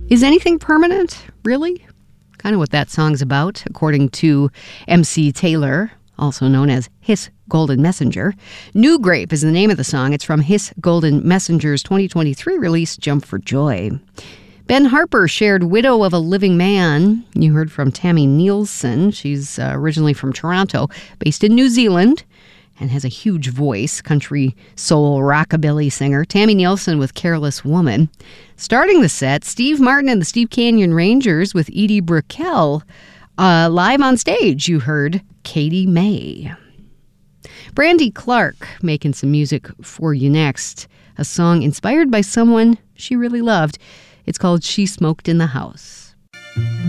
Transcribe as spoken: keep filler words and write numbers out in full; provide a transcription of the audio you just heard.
Is anything permanent, really? Kind of what that song's about, according to M C Taylor, also known as His Golden Messenger. New Grape is the name of the song. It's from His Golden Messenger's twenty twenty-three release, Jump for Joy. Ben Harper shared Widow of a Living Man. You heard from Tammy Nielsen. She's uh, originally from Toronto, based in New Zealand, and has a huge voice, country, soul, rockabilly singer. Tammy Nielsen with Careless Woman. Starting the set, Steve Martin and the Steve Canyon Rangers with Edie Brickell. Uh, live on stage, you heard Katie May. Brandy Clark making some music for you next. A song inspired by someone she really loved. It's called She Smoked in the House.